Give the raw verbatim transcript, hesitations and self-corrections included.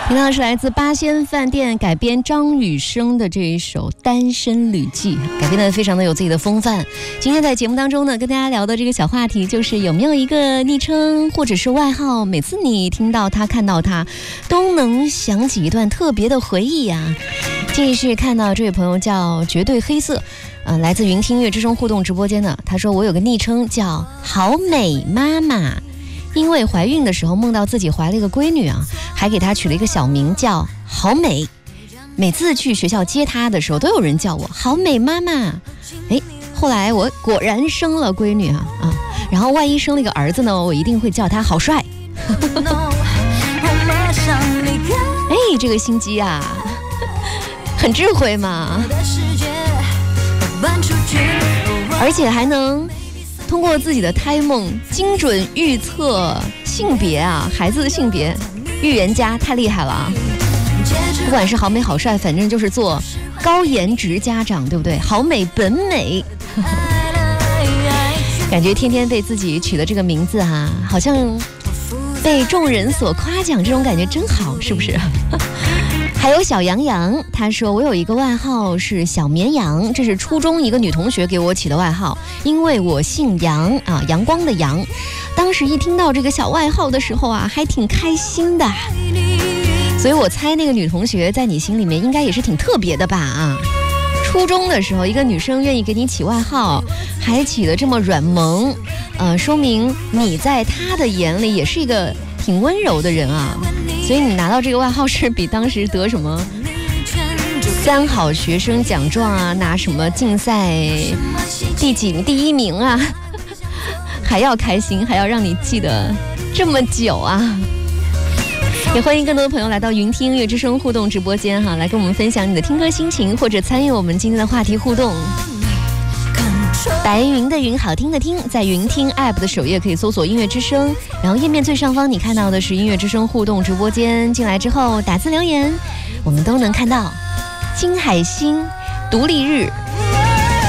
听到的是来自八仙饭店改编张雨生的这一首《单身旅记》，改编的非常的有自己的风范。今天在节目当中呢，跟大家聊的这个小话题就是有没有一个昵称或者是外号，每次你听到它看到它都能想起一段特别的回忆啊。继续看到这位朋友叫绝对黑色，呃，来自云听乐之声互动直播间的，他说我有个昵称叫好美妈妈，因为怀孕的时候梦到自己怀了一个闺女啊，还给她取了一个小名叫好美。每次去学校接她的时候，都有人叫我好美妈妈。哎，后来我果然生了闺女啊啊，然后万一生了一个儿子呢，我一定会叫他好帅。哎，这个心机啊，很智慧嘛，而且还能通过自己的胎梦精准预测性别啊，孩子的性别，预言家太厉害了啊！不管是好美好帅，反正就是做高颜值家长，对不对？好美本美，感觉天天被自己取的这个名字啊，好像被众人所夸奖，这种感觉真好，是不是？还有小杨洋，他说我有一个外号是小绵羊，这是初中一个女同学给我起的外号，因为我姓杨啊，阳光的阳。当时一听到这个小外号的时候啊，还挺开心的，所以我猜那个女同学在你心里面应该也是挺特别的吧啊。初中的时候，一个女生愿意给你起外号，还起得这么软萌，呃，说明你在她的眼里也是一个挺温柔的人啊。所以你拿到这个外号是比当时得什么三好学生奖状啊，拿什么竞赛第几第一名啊，还要开心，还要让你记得这么久啊！也欢迎更多的朋友来到云听音乐之声互动直播间哈，来跟我们分享你的听歌心情，或者参与我们今天的话题互动。白云的云，好听的听，在云听 App 的首页可以搜索音乐之声，然后页面最上方你看到的是音乐之声互动直播间，进来之后打字留言，我们都能看到。金海心、独立日、